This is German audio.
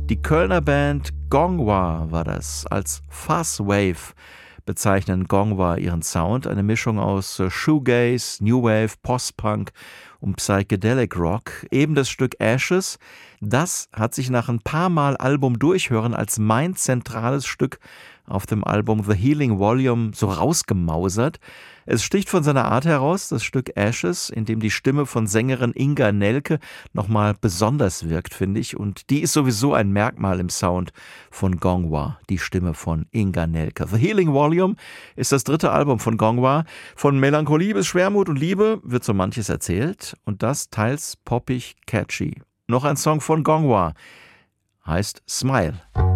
Die Kölner Band Gongwa war das. Als Fuzz Wave bezeichnen Gongwa ihren Sound, eine Mischung aus Shoegaze, New Wave, Post-Punk und Psychedelic Rock. Eben das Stück Ashes, das hat sich nach ein paar Mal Album durchhören als mein zentrales Stück auf dem Album The Healing Volume so rausgemausert. Es sticht von seiner Art heraus, das Stück Ashes, in dem die Stimme von Sängerin Inga Nelke nochmal besonders wirkt, finde ich. Und die ist sowieso ein Merkmal im Sound von Gongwa, die Stimme von Inga Nelke. The Healing Volume ist das dritte Album von Gongwa. Von Melancholie bis Schwermut und Liebe wird so manches erzählt und das teils poppig catchy. Noch ein Song von Gongwa heißt Smile.